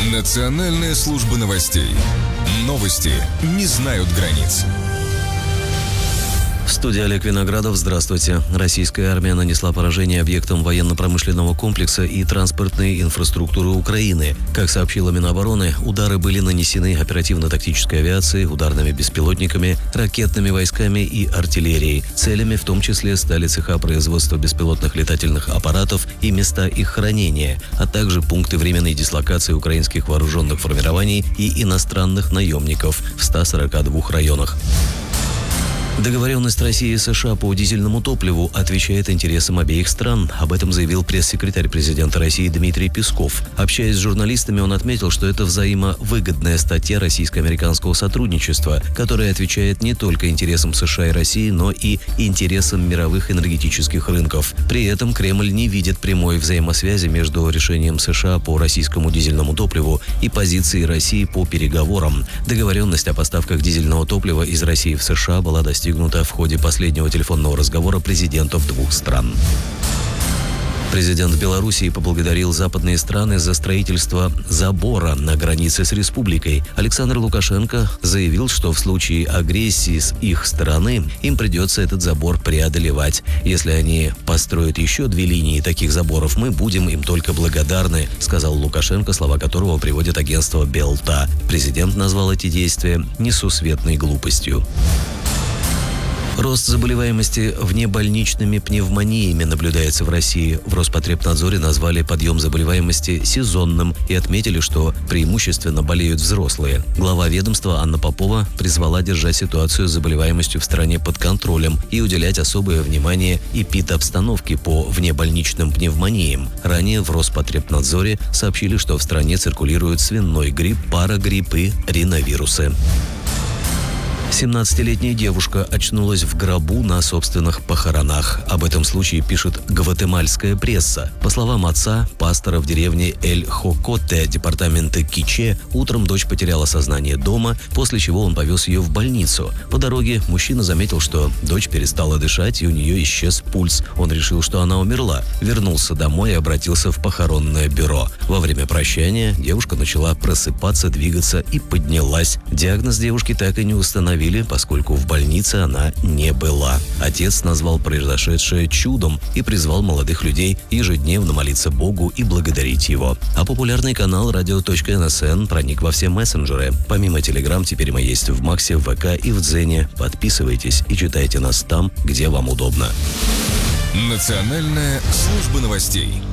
Национальная служба новостей. Новости не знают границ. В студии Олег Виноградов. Здравствуйте. Российская армия нанесла поражение объектам военно-промышленного комплекса и транспортной инфраструктуры Украины. Как сообщила Минобороны, удары были нанесены оперативно-тактической авиацией, ударными беспилотниками, ракетными войсками и артиллерией. Целями в том числе стали цеха производства беспилотных летательных аппаратов и места их хранения, а также пункты временной дислокации украинских вооруженных формирований и иностранных наемников в 142 районах. Договоренность России и США по дизельному топливу отвечает интересам обеих стран. Об этом заявил пресс-секретарь президента России Дмитрий Песков. Общаясь с журналистами, он отметил, что это взаимовыгодная статья российско-американского сотрудничества, которая отвечает не только интересам США и России, но и интересам мировых энергетических рынков. При этом Кремль не видит прямой взаимосвязи между решением США по российскому дизельному топливу и позицией России по переговорам. Договоренность о поставках дизельного топлива из России в США была достигнута в ходе последнего телефонного разговора президентов двух стран. Президент Белоруссии поблагодарил западные страны за строительство забора на границе с республикой. Александр Лукашенко заявил, что в случае агрессии с их стороны им придется этот забор преодолевать. Если они построят еще 2 линии таких заборов, мы будем им только благодарны, сказал Лукашенко, слова которого приводит агентство Белта. Президент назвал эти действия несусветной глупостью. Рост заболеваемости внебольничными пневмониями наблюдается в России. В Роспотребнадзоре назвали подъем заболеваемости сезонным и отметили, что преимущественно болеют взрослые. Глава ведомства Анна Попова призвала держать ситуацию с заболеваемостью в стране под контролем и уделять особое внимание эпидобстановке по внебольничным пневмониям. Ранее в Роспотребнадзоре сообщили, что в стране циркулируют свиной грипп, парагрипп и риновирусы. 17-летняя девушка очнулась в гробу на собственных похоронах. Об этом случае пишет гватемальская пресса. По словам отца, пастора в деревне Эль-Хокоте, департамента Киче, утром дочь потеряла сознание дома, после чего он повез ее в больницу. По дороге мужчина заметил, что дочь перестала дышать и у нее исчез пульс. Он решил, что она умерла. Вернулся домой и обратился в похоронное бюро. Во время прощания девушка начала просыпаться, двигаться и поднялась. Диагноз девушки так и не установили, поскольку в больнице она не была. Отец назвал произошедшее чудом и призвал молодых людей ежедневно молиться Богу и благодарить Его. А популярный канал radio.nsn проник во все мессенджеры. Помимо Telegram, теперь мы есть в Максе, в ВК и в Дзене. Подписывайтесь и читайте нас там, где вам удобно. Национальная служба новостей.